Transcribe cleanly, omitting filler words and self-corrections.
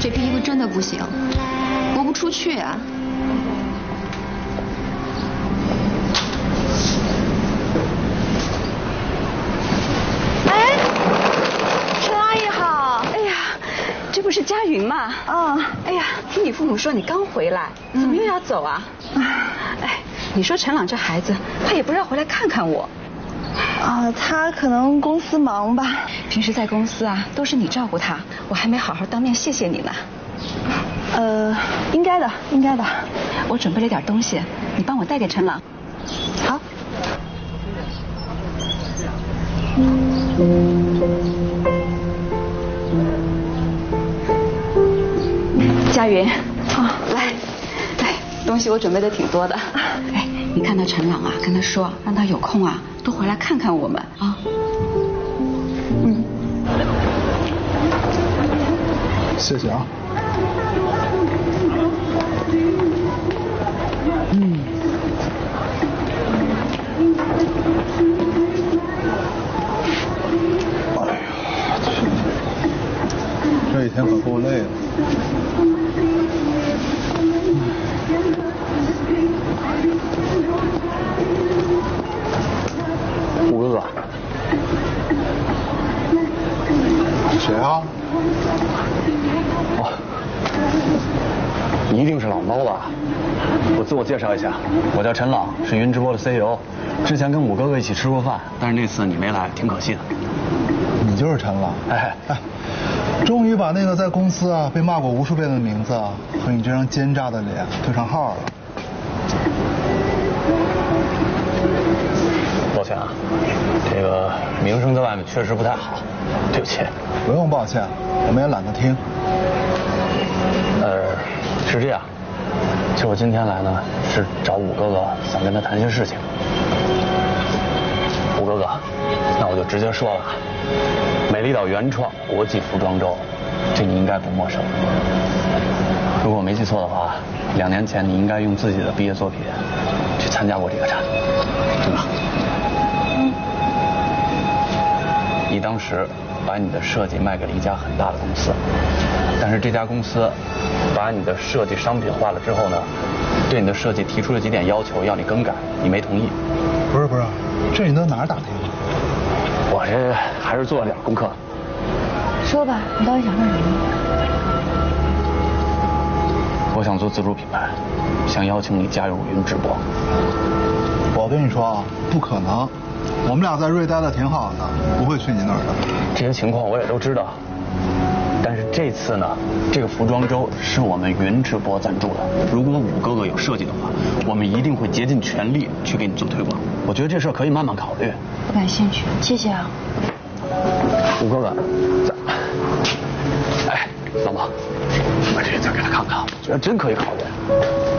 这批衣服真的不行，播不出去啊。 哎，陈阿姨好。哎呀，这不是佳云吗？ 啊， 哎呀，听你父母说你刚回来，怎么又要走啊？哎，你说陈朗这孩子，他也不知道回来看看我。 啊，他可能公司忙吧。 平时在公司啊，都是你照顾他，我还没好好当面谢谢你呢。 应该的，应该的。 我准备了点东西，你帮我带给陈朗。 好。 佳云，来，东西我准备的挺多的。哎，你看到陈朗啊，跟他说，让他有空啊，多回来看看我们啊。 谢谢啊。哎呀，这一天可够累的。 吴哥哥， 谁啊？ 哦，一定是老猫吧？我自我介绍一下，我叫陈朗，是云直播的 CEO， 之前跟武哥哥一起吃过饭，但是那次你没来，挺可惜的。 你就是陈朗？哎，终于把那个在公司啊被骂过无数遍的名字啊和你这张奸诈的脸对上号了。 抱歉啊，这个名声在外面确实不太好，对不起。 不用抱歉，我们也懒得听。 是这样，其实我今天来呢是找武哥哥，想跟他谈些事情。武哥哥，那我就直接说了，美丽岛原创国际服装周，这你应该不陌生。如果我没记错的话，2年前你应该用自己的毕业作品去参加过这个展，对吧？你当时把你的设计卖给了一家很大的公司，但是这家公司把你的设计商品化了之后呢，对你的设计提出了几点要求，要你更改，你没同意。 不是，这你都哪儿打听的？ 我这还是做了点功课。 说吧，你到底想干什么？ 我想做自主品牌，想邀请你加入云直播。 我跟你说啊，不可能。我们俩在瑞待的挺好的，不会去你那儿的。 这些情况我也都知道，但是这次呢，这个服装周是我们云直播赞助的。如果武哥哥有设计的话，我们一定会竭尽全力去给你做推广。我觉得这事儿可以慢慢考虑。 不感兴趣，谢谢啊。 武哥哥，哎，老毛，把这个再给他看看，我觉得真可以考虑。